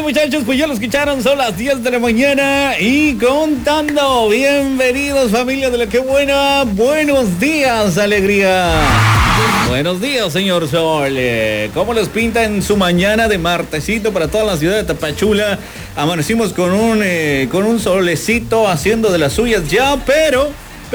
muchachos, pues ya lo escucharon, son las 10 de la mañana y contando. Bienvenidos, familia de La Que Buena. Buenos días, alegría. Buenos días, señor Sol. ¿Cómo les pinta en su mañana de martesito para toda la ciudad de Tapachula? Amanecimos con un solecito haciendo de las suyas ya, pero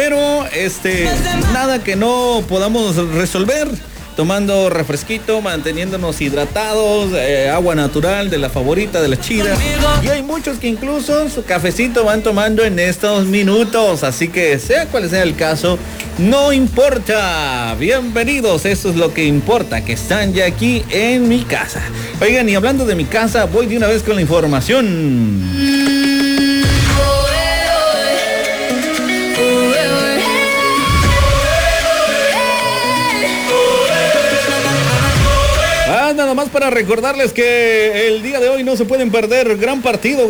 nada que no podamos resolver. Tomando refresquito, manteniéndonos hidratados, agua natural de la favorita, de la chida. Y hay muchos que incluso su cafecito van tomando en estos minutos. Así que sea cual sea el caso, no importa. Bienvenidos, eso es lo que importa, que están ya aquí en mi casa. Oigan, y hablando de mi casa, voy de una vez con la información. Nada más para recordarles que el día de hoy no se pueden perder gran partido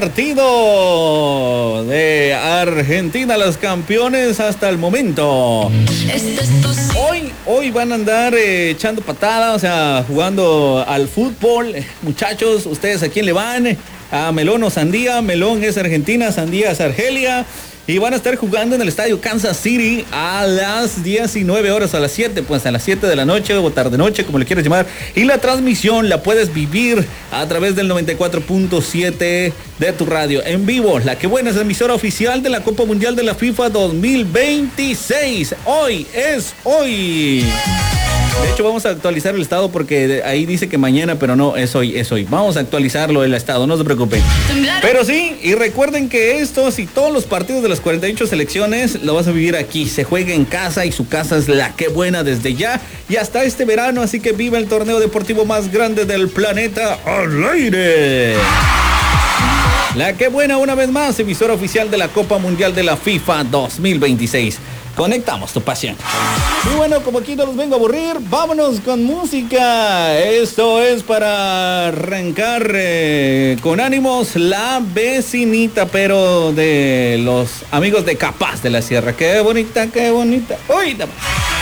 de Argentina, los campeones hasta el momento. Hoy van a andar echando patadas, o sea, jugando al fútbol. Muchachos, ¿ustedes a quién le van? ¿A Melón o Sandía? Melón es Argentina, Sandía es Argelia. Y van a estar jugando en el estadio Kansas City a las 19 horas, a las 7 de la noche o tarde noche, como le quieras llamar. Y la transmisión la puedes vivir a través del 94.7 de tu radio en vivo. La Que Buena es la emisora oficial de la Copa Mundial de la FIFA 2026. Hoy es hoy. De hecho, vamos a actualizar el estado porque ahí dice que mañana, pero no, es hoy. Vamos a actualizarlo el estado, no se preocupen. Pero sí, y recuerden que estos y todos los partidos de las 48 selecciones lo vas a vivir aquí. Se juega en casa y su casa es La Que Buena desde ya y hasta este verano. Así que viva el torneo deportivo más grande del planeta al aire. La Que Buena, una vez más, emisora oficial de la Copa Mundial de la FIFA 2026. Conectamos tu pasión. Y bueno, como aquí no los vengo a aburrir, vámonos con música. Esto es para arrancar con ánimos La Vecinita, pero de los amigos de Capaz de la Sierra. Qué bonita, qué bonita. Uy,